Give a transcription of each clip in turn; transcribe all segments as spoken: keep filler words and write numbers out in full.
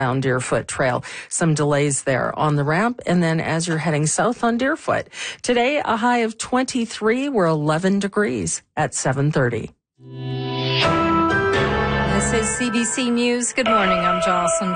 on Deerfoot Trail. Some delays there on the ramp, and then as you're heading south on Deerfoot. Today, a high of twenty-three. We're eleven degrees at seven thirty. This is C B C News. Good morning. I'm Jocelyn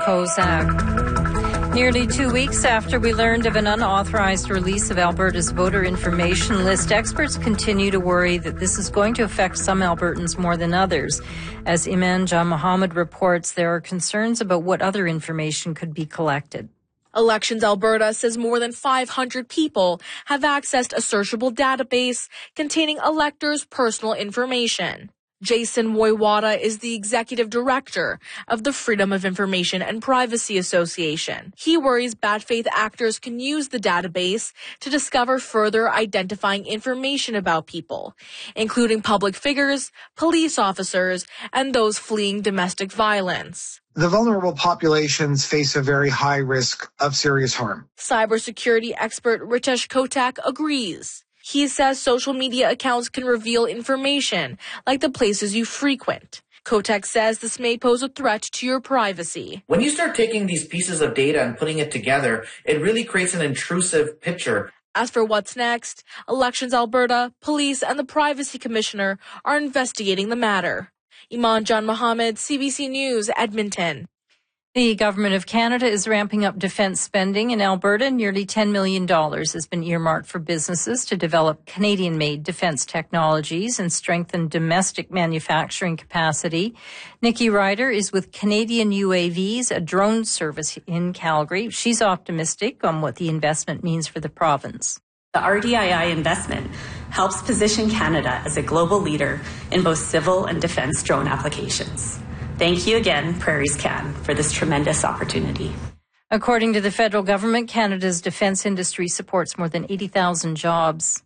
Kozak. Nearly two weeks after we learned of an unauthorized release of Alberta's voter information list, experts continue to worry that this is going to affect some Albertans more than others. As Iman Jan Mohammed reports, there are concerns about what other information could be collected. Elections Alberta says more than five hundred people have accessed a searchable database containing electors' personal information. Jason Woywada is the executive director of the Freedom of Information and Privacy Association. He worries bad faith actors can use the database to discover further identifying information about people, including public figures, police officers, and those fleeing domestic violence. The vulnerable populations face a very high risk of serious harm. Cybersecurity expert Ritesh Kotak agrees. He says social media accounts can reveal information like the places you frequent. Kotak says this may pose a threat to your privacy. When you start taking these pieces of data and putting it together, it really creates an intrusive picture. As for what's next, Elections Alberta, police, and the Privacy Commissioner are investigating the matter. Iman Jan Mohammed, C B C News, Edmonton. The Government of Canada is ramping up defence spending in Alberta. Nearly ten million dollars has been earmarked for businesses to develop Canadian-made defence technologies and strengthen domestic manufacturing capacity. Nikki Ryder is with Canadian U A Vs, a drone service in Calgary. She's optimistic on what the investment means for the province. The R D I I investment helps position Canada as a global leader in both civil and defence drone applications. Thank you again, Prairies Can, for this tremendous opportunity. According to the federal government, Canada's defence industry supports more than eighty thousand jobs.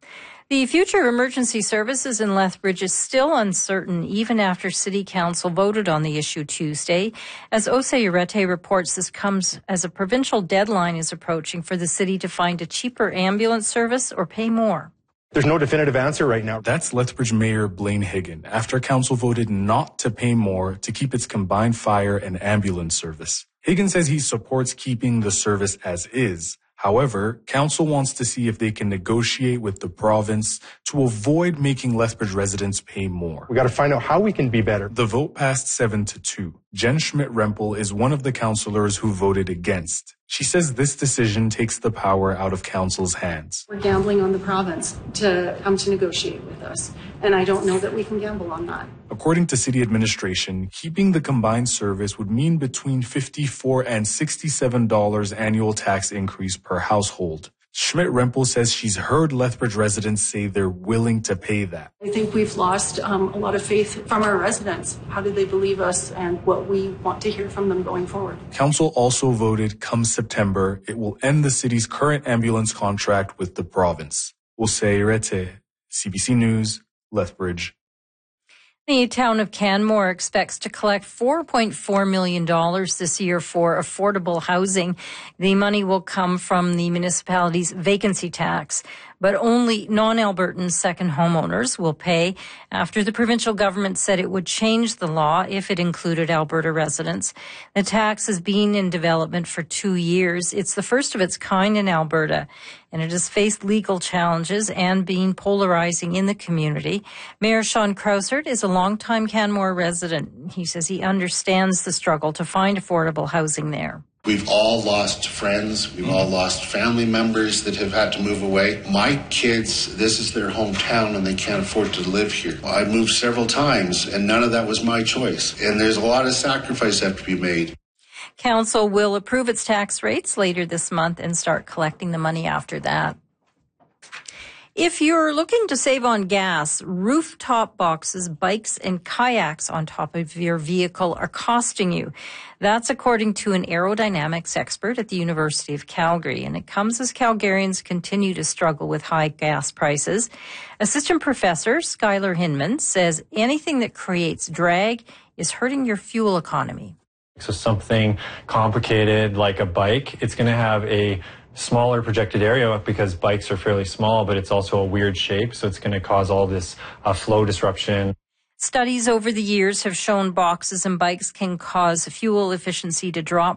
The future of emergency services in Lethbridge is still uncertain, even after City Council voted on the issue Tuesday. As Osei Urete reports, this comes as a provincial deadline is approaching for the city to find a cheaper ambulance service or pay more. There's no definitive answer right now. That's Lethbridge Mayor Blaine Higgin after council voted not to pay more to keep its combined fire and ambulance service. Higgin says he supports keeping the service as is. However, council wants to see if they can negotiate with the province to avoid making Lethbridge residents pay more. We got to find out how we can be better. The vote passed seven to two. Jen Schmidt-Rempel is one of the councillors who voted against. She says this decision takes the power out of council's hands. We're gambling on the province to come to negotiate with us, and I don't know that we can gamble on that. According to city administration, keeping the combined service would mean between fifty-four dollars and sixty-seven dollars annual tax increase per household. Schmidt-Rempel says she's heard Lethbridge residents say they're willing to pay that. I think we've lost um, a lot of faith from our residents. How do they believe us and what we want to hear from them going forward? Council also voted come September, it will end the city's current ambulance contract with the province. Osei Urete, C B C News, Lethbridge. The town of Canmore expects to collect four point four million dollars this year for affordable housing. The money will come from the municipality's vacancy tax, but only non-Albertan second homeowners will pay after the provincial government said it would change the law if it included Alberta residents. The tax has been in development for two years. It's the first of its kind in Alberta, and it has faced legal challenges and been polarizing in the community. Mayor Sean Krausert is a longtime Canmore resident. He says he understands the struggle to find affordable housing there. We've all lost friends. We've all lost family members that have had to move away. My kids, this is their hometown and they can't afford to live here. I moved several times and none of that was my choice. And there's a lot of sacrifice that have to be made. Council will approve its tax rates later this month and start collecting the money after that. If you're looking to save on gas, rooftop boxes, bikes, and kayaks on top of your vehicle are costing you. That's according to an aerodynamics expert at the University of Calgary, and it comes as Calgarians continue to struggle with high gas prices. Assistant Professor Skylar Hinman says anything that creates drag is hurting your fuel economy. So something complicated like a bike, it's going to have a smaller projected area because bikes are fairly small, but it's also a weird shape, so it's going to cause all this uh, flow disruption. Studies over the years have shown boxes and bikes can cause fuel efficiency to drop